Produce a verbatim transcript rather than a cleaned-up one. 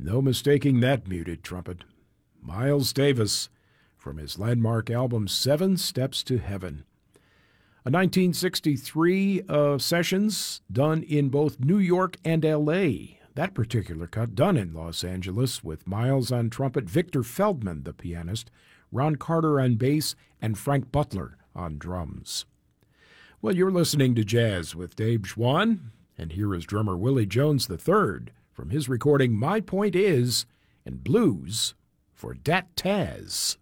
No mistaking that muted trumpet. Miles Davis, from his landmark album Seven Steps to Heaven. A nineteen sixty-three uh, sessions done in both New York and L A That particular cut done in Los Angeles with Miles on trumpet, Victor Feldman, the pianist, Ron Carter on bass, and Frank Butler on drums. Well, you're listening to Jazz with Dave Schwann, and here is drummer Willie Jones the third from his recording My Point Is, and Blues for Dat Taz.